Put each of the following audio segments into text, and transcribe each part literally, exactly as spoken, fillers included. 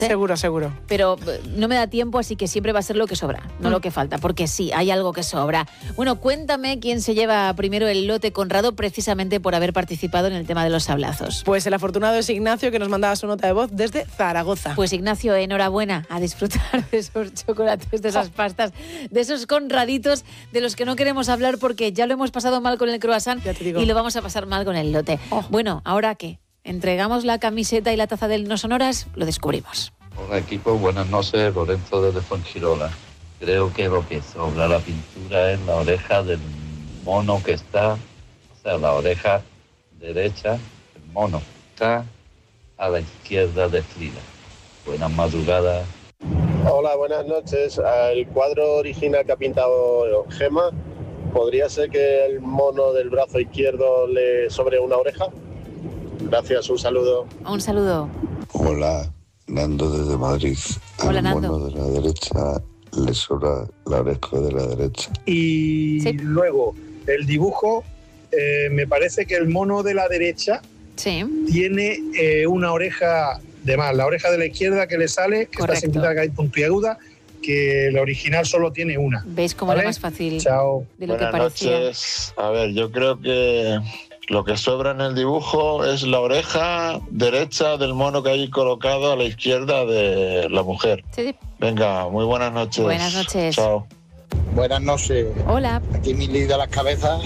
Seguro, seguro. Pero no me da tiempo, así que siempre va a ser lo que sobra, no mm. lo que falta, porque sí, hay algo que sobra. Bueno, cuéntame quién se lleva primero el lote Conrado precisamente por haber participado en el tema de los sablazos. Pues el afortunado es Ignacio, que nos mandaba su nota de voz desde Zaragoza. Pues Ignacio, enhorabuena, a disfrutar de esos chocolates, de esas pastas, de esos conraditos de los que no queremos hablar porque ya lo hemos pasado mal con el croissant y lo vamos a pasar mal con el lote. Oh. Bueno, ¿ahora qué? ¿Entregamos la camiseta y la taza del No Sonoras? Lo descubrimos. Hola equipo, buenas noches, Lorenzo desde Fuengirola. Creo que lo que sobra la pintura es la oreja del mono que está, o sea, la oreja derecha, el mono, está a la izquierda de Frida. Buenas madrugadas. Hola, buenas noches. El cuadro original que ha pintado Gema, ¿podría ser que el mono del brazo izquierdo le sobre una oreja? Gracias, un saludo. Un saludo. Hola, Nando desde Madrid. Hola, Al Nando. mono de la derecha le sobra la oreja de la derecha. Y sí. Luego, el dibujo, eh, me parece que el mono de la derecha sí. tiene eh, una oreja de más. La oreja de la izquierda que le sale, que Correcto. está sentida y puntiaguda, que la original solo tiene una. ¿Veis cómo ¿Vale? era más fácil Chao. de lo Buenas que parecía? noches. A ver, yo creo que lo que sobra en el dibujo es la oreja derecha del mono que hay colocado a la izquierda de la mujer. Sí. Venga, muy buenas noches. Buenas noches. Chao. Buenas noches. Hola. Aquí mi líder de las cabezas.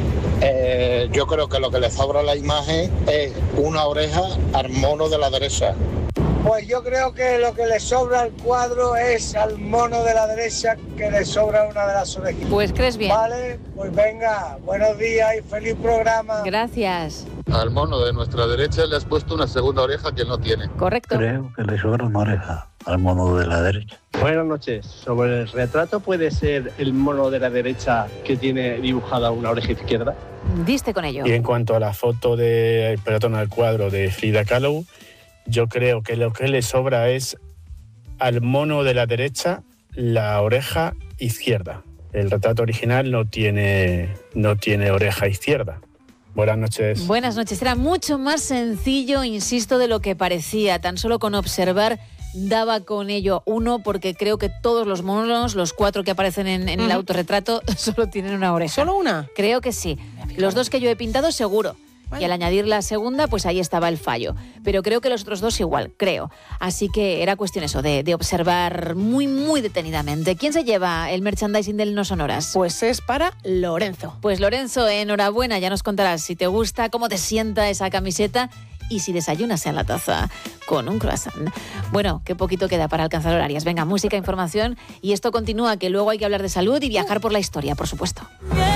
Eh, yo creo que lo que le sobra a la imagen es una oreja al mono de la derecha. Pues yo creo que lo que le sobra al cuadro es al mono de la derecha que le sobra una de las orejas. Pues crees bien. Vale, pues venga, buenos días y feliz programa. Gracias. Al mono de nuestra derecha le has puesto una segunda oreja que él no tiene. Correcto. Creo que le sobra una oreja al mono de la derecha. Buenas noches. Sobre el retrato, ¿puede ser el mono de la derecha que tiene dibujada una oreja izquierda? Diste con ello. Y en cuanto a la foto del pelotón al cuadro de Frida Kahlo, yo creo que lo que le sobra es al mono de la derecha la oreja izquierda. El retrato original no tiene, no tiene oreja izquierda. Buenas noches. Buenas noches. Era mucho más sencillo, insisto, de lo que parecía. Tan solo con observar daba con ello uno, porque creo que todos los monos, los cuatro que aparecen en, en uh-huh. el autorretrato, solo tienen una oreja. ¿Solo una? Creo que sí. Los dos que yo he pintado, seguro. Bueno. Y al añadir la segunda, pues ahí estaba el fallo. Pero creo que los otros dos igual, creo. Así que era cuestión eso, de, de observar muy, muy detenidamente. ¿Quién se lleva el merchandising del No Sonoras? Pues es para Lorenzo. Pues Lorenzo, enhorabuena. Ya nos contarás si te gusta, cómo te sienta esa camiseta y si desayunas en la taza con un croissant. Bueno, qué poquito queda para alcanzar horarias. Venga, música, información y esto continúa, que luego hay que hablar de salud y viajar por la historia, por supuesto.